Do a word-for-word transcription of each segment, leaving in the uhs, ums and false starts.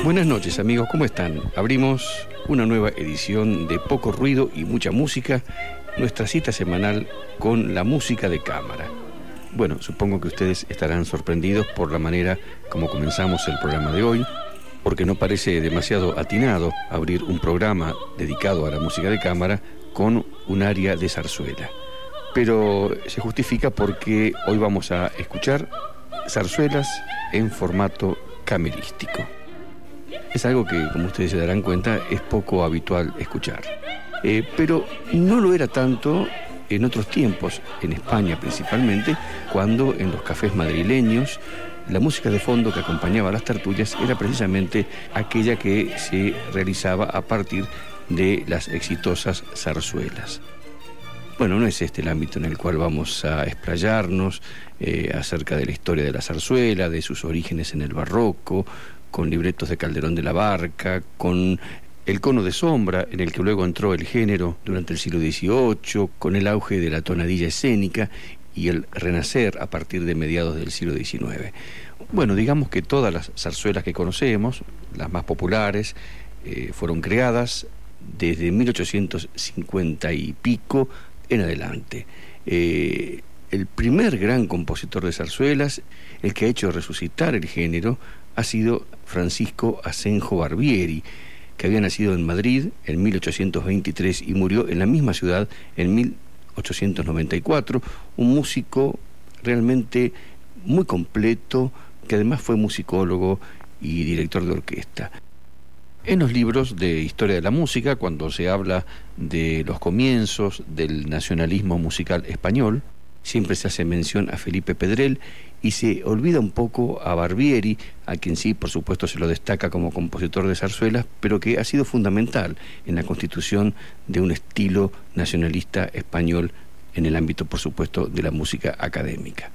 Buenas noches, amigos, ¿cómo están? Abrimos una nueva edición de Poco Ruido y Mucha Música, nuestra cita semanal con la música de cámara. Bueno, supongo que ustedes estarán sorprendidos por la manera como comenzamos el programa de hoy, porque no parece demasiado atinado abrir un programa dedicado a la música de cámara con un área de zarzuela. Pero se justifica porque hoy vamos a escuchar zarzuelas en formato camerístico. Es algo que, como ustedes se darán cuenta, es poco habitual escuchar. Eh, pero no lo era tanto en otros tiempos, en España principalmente, cuando en los cafés madrileños la música de fondo que acompañaba a las tertulias era precisamente aquella que se realizaba a partir de las exitosas zarzuelas. Bueno, no es este el ámbito en el cual vamos a explayarnos eh, acerca de la historia de la zarzuela, de sus orígenes en el barroco, con libretos de Calderón de la Barca, con el cono de sombra en el que luego entró el género durante el siglo dieciocho, con el auge de la tonadilla escénica y el renacer a partir de mediados del siglo diecinueve. Bueno, digamos que todas las zarzuelas que conocemos, las más populares, eh, fueron creadas desde mil ochocientos cincuenta y pico en adelante. Eh, el primer gran compositor de zarzuelas, el que ha hecho resucitar el género, ha sido Francisco Asenjo Barbieri, que había nacido en Madrid en mil ochocientos veintitrés y murió en la misma ciudad en mil ochocientos noventa y cuatro, un músico realmente muy completo, que además fue musicólogo y director de orquesta. En los libros de historia de la música, cuando se habla de los comienzos del nacionalismo musical español, siempre se hace mención a Felipe Pedrell y se olvida un poco a Barbieri, a quien sí, por supuesto, se lo destaca como compositor de zarzuelas, pero que ha sido fundamental en la constitución de un estilo nacionalista español en el ámbito, por supuesto, de la música académica.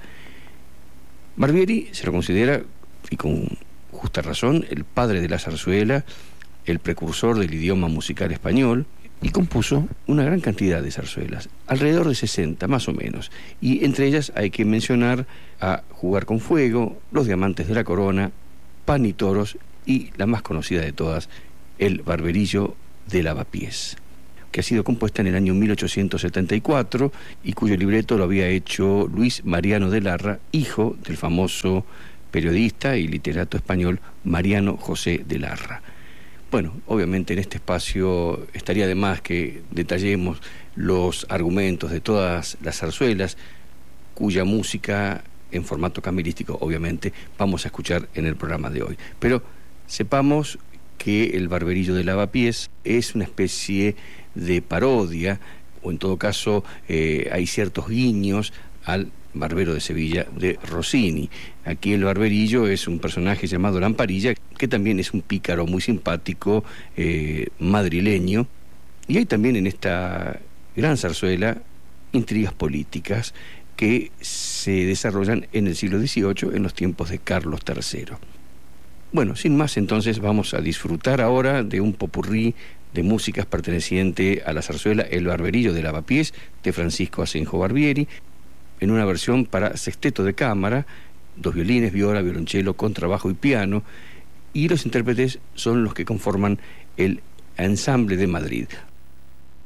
Barbieri se lo considera, y con justa razón, el padre de la zarzuela, el precursor del idioma musical español, y compuso una gran cantidad de zarzuelas, alrededor de sesenta más o menos, y entre ellas hay que mencionar a Jugar con Fuego, Los Diamantes de la Corona, Pan y Toros y la más conocida de todas, El Barberillo de Lavapiés, que ha sido compuesta en el año mil ochocientos setenta y cuatro y cuyo libreto lo había hecho Luis Mariano de Larra, hijo del famoso periodista y literato español Mariano José de Larra. Bueno, obviamente en este espacio estaría de más que detallemos los argumentos de todas las zarzuelas, cuya música en formato camerístico, obviamente, vamos a escuchar en el programa de hoy. Pero sepamos que El Barberillo de Lavapiés es una especie de parodia, o en todo caso eh, hay ciertos guiños al Barbero de Sevilla de Rossini. Aquí el Barberillo es un personaje llamado Lamparilla, que también es un pícaro muy simpático, eh, madrileño. Y hay también en esta gran zarzuela intrigas políticas que se desarrollan en el siglo dieciocho, en los tiempos de Carlos tercero. Bueno, sin más, entonces vamos a disfrutar ahora de un popurrí de músicas perteneciente a la zarzuela El Barberillo de Lavapiés, de Francisco Asenjo Barbieri, en una versión para sexteto de cámara, dos violines, viola, violonchelo, contrabajo y piano, y los intérpretes son los que conforman el Ensamble de Madrid.